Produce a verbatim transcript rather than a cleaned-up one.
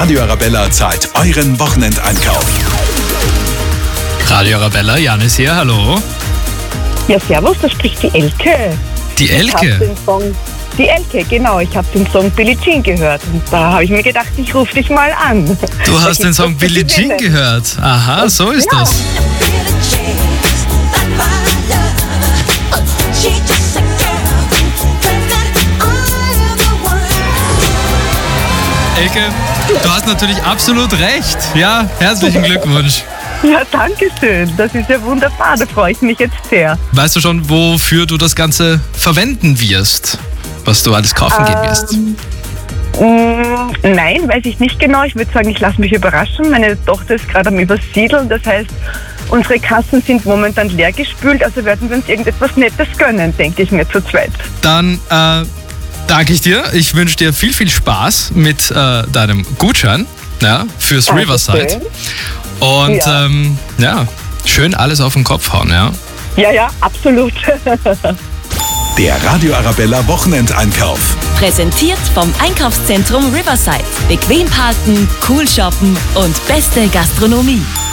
Radio Arabella zahlt euren Wochenendeinkauf. Radio Arabella, Janis hier, hallo. Ja, servus, da spricht die Elke. Die Ich hab Elke? den Song, die Elke, genau. Ich habe den Song Billie Jean gehört. Und da habe ich mir gedacht, ich rufe dich mal an. Du Da hast den gibt's Song was zu Billie Jean gewinnen. gehört. Aha, so ist Ja. das. Elke, du hast natürlich absolut recht. Ja, herzlichen Glückwunsch. Ja, danke schön. Das ist ja wunderbar. Da freue ich mich jetzt sehr. Weißt du schon, wofür du das Ganze verwenden wirst? Was du alles kaufen gehen wirst? Mm, nein, weiß ich nicht genau. Ich würde sagen, ich lasse mich überraschen. Meine Tochter ist gerade am Übersiedeln. Das heißt, unsere Kassen sind momentan leer gespült. Also werden wir uns irgendetwas Nettes gönnen, denke ich mir zu zweit. Dann äh, danke ich dir. Ich wünsche dir viel, viel Spaß mit äh, deinem Gutschein, ja, fürs Dankeschön. Riverside. Und Ja. ähm, ja, schön alles auf den Kopf hauen, ja. Ja, ja, absolut. Der Radio Arabella Wochenendeinkauf. Präsentiert vom Einkaufszentrum Riverside. Bequem parken, cool shoppen und beste Gastronomie.